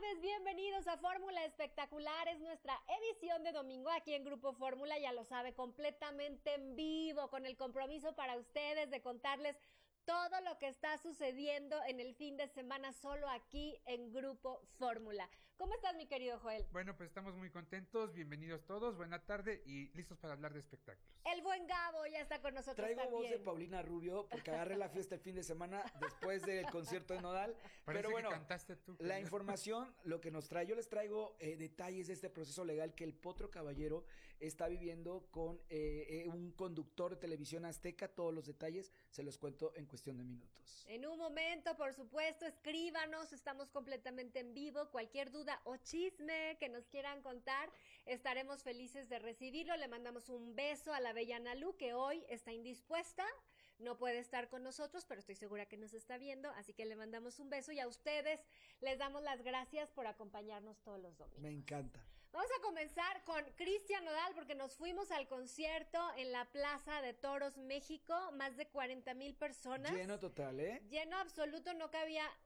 tardes, bienvenidos a Fórmula Espectacular, es nuestra edición de domingo aquí en Grupo Fórmula, ya lo sabe, completamente en vivo, con el compromiso para ustedes de contarles todo lo que está sucediendo en el fin de semana solo aquí en Grupo Fórmula. ¿Cómo estás, mi querido Joel? Bueno, pues estamos muy contentos, bienvenidos todos, buena tarde y listos para hablar de espectáculos. El buen Gabo ya está con nosotros Traigo también. voz de Paulina Rubio porque agarré la fiesta el fin de semana después del concierto de Nodal. Parece pero bueno, que cantaste tú. La información, lo que nos trae, yo les traigo detalles de este proceso legal que el Potro Caballero está viviendo con un conductor de televisión azteca. Todos los detalles se los cuento en cuestión de minutos. En un momento, por supuesto, escríbanos, estamos completamente en vivo, cualquier duda o chisme que nos quieran contar, estaremos felices de recibirlo, le mandamos un beso a la bella Nalu, que hoy está indispuesta, no puede estar con nosotros, pero estoy segura que nos está viendo, así que le mandamos un beso y a ustedes les damos las gracias por acompañarnos todos los domingos. Me encanta. Vamos a comenzar con Cristian Nodal, porque nos fuimos al concierto en la Plaza de Toros, México, más de 40,000 personas. Lleno total, ¿eh? Lleno absoluto, no cabía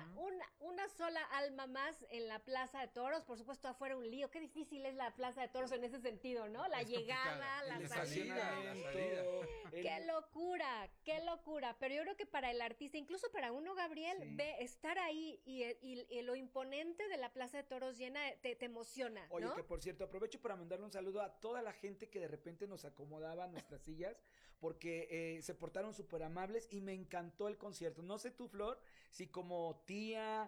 una sola alma más en la Plaza de Toros. Por supuesto, afuera un lío. Qué difícil es la Plaza de Toros en ese sentido, ¿no? La Es llegada, complicada. la salida. Qué locura. Pero yo creo que para el artista, incluso para uno, Gabriel, Sí. estar ahí y lo imponente de la Plaza de Toros llena, te emociona, Oye, ¿no? que por cierto, aprovecho para mandarle un saludo a toda la gente que de repente nos acomodaba nuestras sillas, porque se portaron súper amables y me encantó el concierto. No sé tú, Flor, si como tía,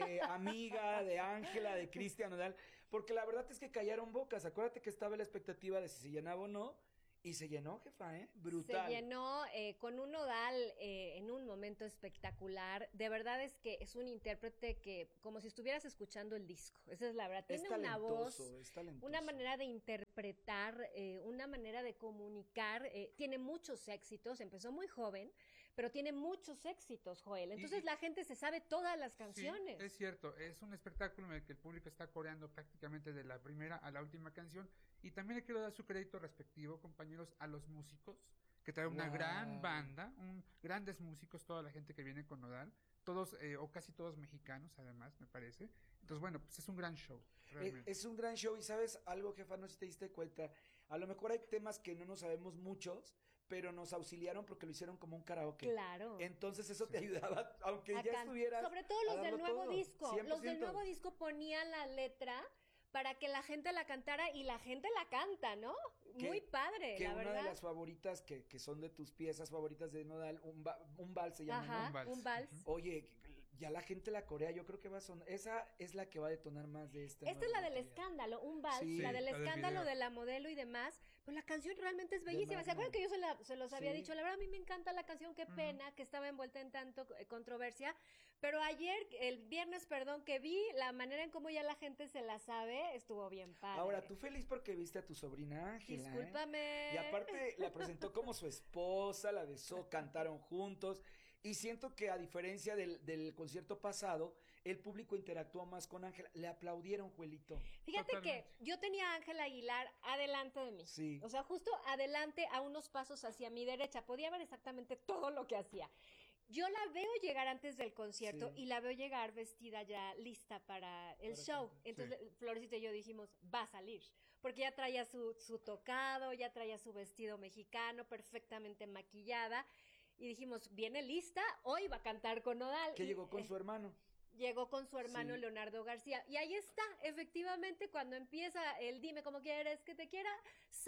amiga de Ángela, de Cristian Nodal, porque la verdad es que callaron bocas. Acuérdate que estaba la expectativa de si se llenaba o no, y se llenó, jefa, brutal. Se llenó con un Nodal en un momento espectacular. De verdad es que es un intérprete que, como si estuvieras escuchando el disco. Esa es la verdad. Es Tiene una talentoso, voz, es talentoso. una manera de interpretar, una manera de comunicar. Tiene muchos éxitos. Empezó muy joven, pero tiene muchos éxitos, Joel. Entonces la gente se sabe todas las canciones. Sí, es cierto, es un espectáculo en el que el público está coreando prácticamente de la primera a la última canción. Y también le quiero dar su crédito respectivo, compañeros, a los músicos, que trae una gran banda, grandes músicos, toda la gente que viene con Nodal, todos o casi todos mexicanos además, me parece. Entonces, bueno, pues es un gran show, realmente. Es un gran show y ¿sabes algo, jefa? No sé si te diste cuenta. A lo mejor hay temas que no nos sabemos muchos, pero nos auxiliaron porque lo hicieron como un karaoke. Claro. Entonces eso te ayudaba, aunque ya estuvieras... Sobre todo los del nuevo disco. 100%. Los del nuevo disco ponían la letra para que la gente la cantara y la gente la canta, ¿no? Muy padre, que la verdad. una de las favoritas que son de tus piezas favoritas de Nodal, un vals se llama, Ajá, ¿no? un vals. Oye, ya la gente la corea, yo creo que va a sonar, esa es la que va a detonar más de este. Esta es la del escándalo, un vals, Sí, la del la del escándalo video. de la modelo y demás, pero la canción realmente es bellísima. ¿Se Magna. acuerdan que yo se los había Sí. dicho? La verdad a mí me encanta la canción, qué pena que estaba envuelta en tanto controversia, pero ayer, el viernes, perdón, que vi la manera en cómo ya la gente se la sabe, estuvo bien padre. Ahora, tú feliz porque viste a tu sobrina Ángela. Discúlpame. Y aparte la presentó como su esposa, la besó, cantaron juntos. Y siento que a diferencia del concierto pasado, el público interactuó más con Ángela. Le aplaudieron, Juelito. Fíjate Totalmente. que yo tenía a Ángela Aguilar adelante de mí. Sí. O sea, justo adelante a unos pasos hacia mi derecha. Podía ver exactamente todo lo que hacía. Yo la veo llegar antes del concierto Sí. y la veo llegar vestida ya lista para el show. cantar. Entonces, Florecita y yo dijimos, va a salir. Porque ya traía su tocado, ya traía su vestido mexicano, perfectamente maquillada. Y dijimos, viene lista, hoy va a cantar con Nodal. Que Y, llegó con su hermano. Llegó con su hermano Sí. Leonardo García. Y ahí está, efectivamente, cuando empieza el dime cómo quieres que te quiera,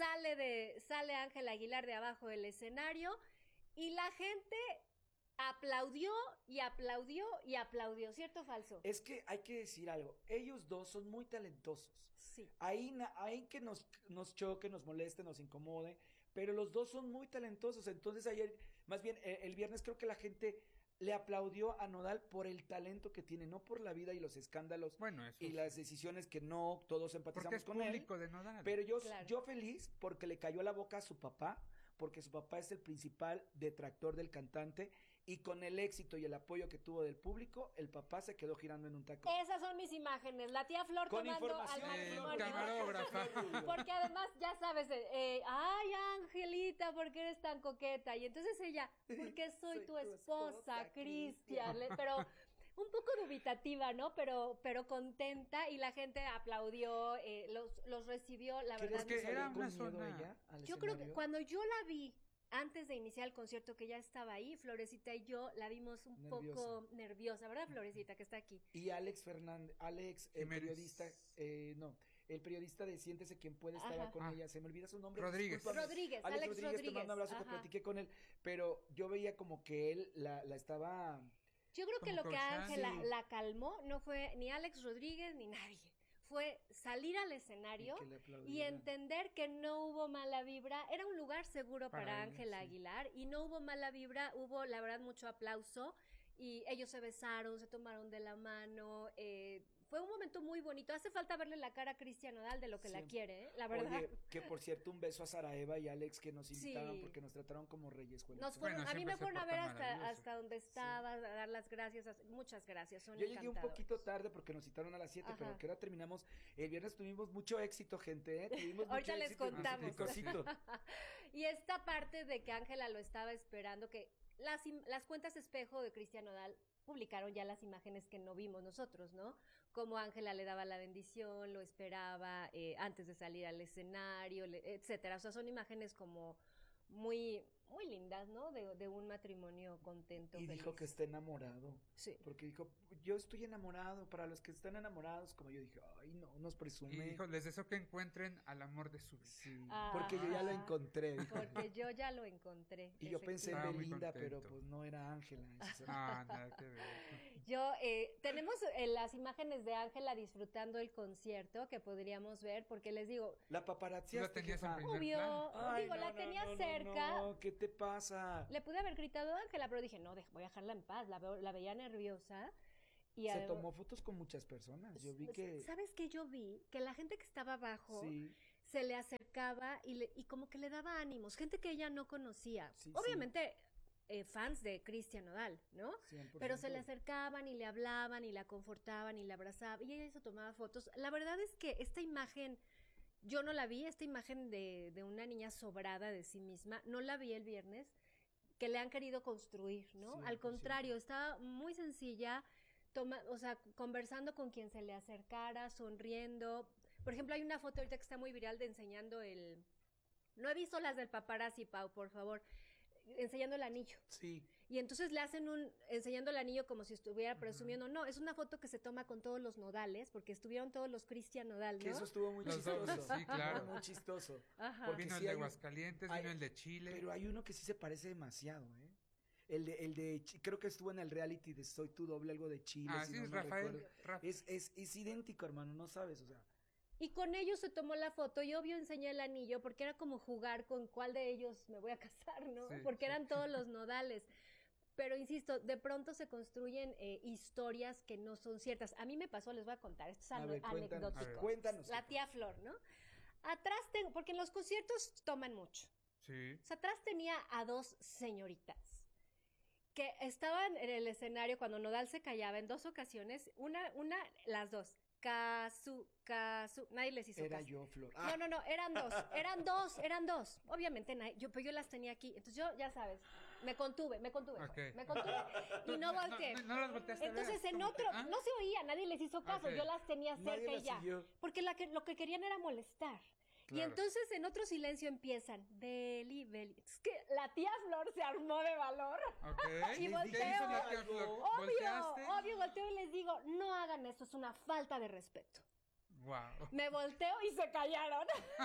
sale Ángela Aguilar de abajo del escenario y la gente aplaudió y aplaudió y aplaudió, ¿cierto o falso? Es que hay que decir algo. Ellos dos son muy talentosos. Sí. Ahí que nos choque, nos moleste, nos incomode, pero los dos son muy talentosos. Entonces ayer, más bien el viernes creo que la gente le aplaudió a Nodal por el talento que tiene, no por la vida y los escándalos Bueno, eso y sí. las decisiones que no todos empatizamos Porque es con él. público de Nodal. Pero Claro. yo feliz porque le cayó a la boca a su papá, porque su papá es el principal detractor del cantante y con el éxito y el apoyo que tuvo del público, el papá se quedó girando en un taco. Esas son mis imágenes, la tía Flor Con tomando al información, matrimonio. camarógrafa. Porque además, ya sabes, ay, Angelita, ¿por qué eres tan coqueta? Y entonces ella, porque soy tu esposa, Cristian. Pero un poco dubitativa, ¿no? Pero contenta y la gente aplaudió, los recibió, la ¿Crees verdad. que que era salió con una miedo zona- ella al Yo creo que escenario? cuando yo la vi, antes de iniciar el concierto, que ya estaba ahí, Florecita y yo la vimos un poco nerviosa, ¿verdad, Florecita, que está aquí? Y Alex Fernández, Alex, el Jiménez. periodista, no, el periodista de Siéntese Quien Puede estaba Ajá. con Ah. ella, se me olvida su nombre. Rodríguez. discúlpame. Rodríguez, Alex Alex Rodríguez, te mando un abrazo que ajá. platiqué con él, pero yo veía como que él la estaba... Yo creo que Como lo que coachando. Ángela Sí. la calmó no fue ni Alex Rodríguez ni nadie. Fue salir al escenario que le y aplaudieran. entender que no hubo mala vibra. Era un lugar seguro Para para ella, Ángela sí. Aguilar y no hubo mala vibra. Hubo, la verdad, mucho aplauso y ellos se besaron, se tomaron de la mano. Fue un momento muy bonito. Hace falta verle la cara a Cristian Nodal de lo que la Siempre. quiere, ¿eh? La verdad. Oye, que por cierto, un beso a Sara Eva y Alex que nos invitaron Sí. porque nos trataron como reyes. Juan. Nos fueron, Bueno, a mí me siempre se fueron a ver portan maravilloso. hasta donde estaba, a dar las gracias. Muchas gracias, son Yo llegué un encantadores. poquito tarde porque nos citaron a las 7, pero Ajá. que ahora terminamos. El viernes tuvimos mucho éxito, gente, ¿eh? Tuvimos Ahorita mucho les éxito. contamos. Cosito. Y esta parte de que Ángela lo estaba esperando, que las cuentas espejo de Cristian Nodal publicaron ya las imágenes que no vimos nosotros, ¿no? Como Ángela le daba la bendición, lo esperaba antes de salir al escenario, etcétera. O sea, son imágenes como muy, muy lindas, ¿no? De un matrimonio contento, Y feliz. dijo que está enamorado. Sí. Porque dijo, yo estoy enamorado. Para los que están enamorados, como yo dije, ay, no, nos presume. Y dijo, les deseo que encuentren al amor de su vida. Sí, Ah. porque yo ya lo encontré. dijo. Porque yo ya lo encontré. Y yo pensé en Estaba muy Belinda, pero contento. pues no era Ángela. ese es- Ah, nada que ver. Yo, tenemos las imágenes de Ángela disfrutando el concierto que podríamos ver, porque les digo, La ¿Tú la paparazziaste, tenías en jefa. primer obvio, plan? Ay, digo, no, la no, tenía no, no, cerca, no, ¿qué te pasa? le pude haber gritado a Ángela, pero dije, no, voy a dejarla en paz, la veía nerviosa. Y Se tomó fotos con muchas personas. Yo vi que... ¿Sabes qué yo vi? Que la gente que estaba abajo Sí, se le acercaba y como que le daba ánimos, gente que ella no conocía. Sí, sí. Obviamente, fans de Cristian Nodal, ¿no? 100%. Pero se le acercaban y le hablaban y la confortaban y la abrazaban y ella se tomaba fotos. La verdad es que esta imagen, yo no la vi, esta imagen de una niña sobrada de sí misma, no la vi el viernes, que le han querido construir, ¿no? 100%. Al contrario, estaba muy sencilla, o sea, conversando con quien se le acercara, sonriendo. Por ejemplo, hay una foto ahorita que está muy viral de enseñando el... No he visto las del paparazzi, Pau, por favor. Enseñando el anillo. Sí, Y entonces le hacen enseñando el anillo como si estuviera presumiendo. No, es una foto que se toma con todos los Nodales, porque estuvieron todos los Cristian Nodal, que ¿no? eso estuvo muy Los chistoso. dobles, sí, claro. Muy chistoso. Ajá. porque Vino el sí de hay un- Aguascalientes, hay- vino el de Chile. Pero hay uno que sí se parece demasiado, ¿eh? Creo que estuvo en el reality de Soy tu doble, algo de Chile. Ah, si sí, no es mal Rafael. recuerdo. Rafa. Es idéntico, hermano, no sabes, o sea. Y con ellos se tomó la foto y obvio enseñé el anillo porque era como jugar con cuál de ellos me voy a casar, ¿no? Sí, Porque sí. eran todos los Nodales. Pero insisto, de pronto se construyen historias que no son ciertas. A mí me pasó, les voy a contar, esto es A ver, cuéntanos, anecdótico. cuéntanos. La tía Flor, ¿no? Atrás tengo, porque en los conciertos toman mucho. Sí. O sea, atrás tenía a dos señoritas que estaban en el escenario cuando Nodal se callaba en 2 ocasiones. Las dos. Casu, nadie les hizo Era caso. yo, Flor. No, eran dos. Obviamente, pero yo las tenía aquí. Entonces yo, ya sabes, me contuve, Ok. me contuve y no volteé. No las volteaste a ver, Entonces en como que, otro, ¿ah? no se oía, nadie les hizo caso, Ok. yo las tenía cerca Nadie la y ya. siguió. Porque lo que querían era molestar. Y Claro. entonces en otro silencio empiezan, Beli. Es que la tía Flor se armó de valor. Ok. Y ¿Qué volteo. hizo la tía Flor? ¿Volteaste? Obvio, volteo y les digo, no hagan esto, es una falta de respeto. Wow. Me volteo y se callaron.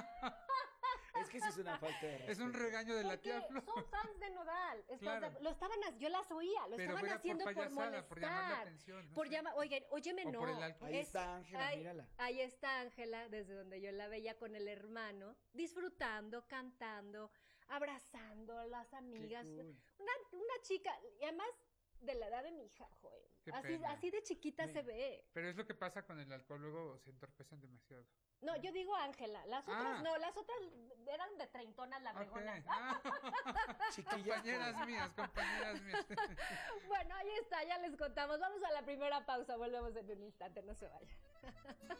Es que sí es una falta de Es un respeto. regaño de la Porque tía Flor. son fans de Nodal. Claro. Yo las oía, lo Pero estaban era haciendo por payasada, molestar. por llamar la atención. no Por sé. llamar, oigan, óyeme, O no. por el alcohol. Ahí está Ángela, mírala. Ahí está Ángela, desde donde yo la veía con el hermano, disfrutando, cantando, abrazando a las Qué amigas. cool. Una chica, y además de la edad de mi hija, Joel. Qué Así, pena. así de chiquita Me- se ve. Pero es lo que pasa con el alcohol, luego se entorpecen demasiado. No, yo digo Ángela, las otras Ah. no, las otras eran de treintonas, las Ok. regonas. Chiquillas, Compañeras mías, compañeras mías. Bueno, ahí está, ya les contamos. Vamos a la primera pausa, volvemos en un instante, no se vayan.